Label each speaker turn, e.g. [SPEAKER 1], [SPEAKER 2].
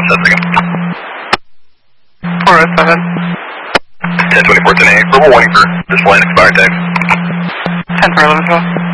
[SPEAKER 1] again.
[SPEAKER 2] Alright, 7.
[SPEAKER 1] 10-24, 10-8. Verbal warning for this line expired tag.
[SPEAKER 2] 10 for 11,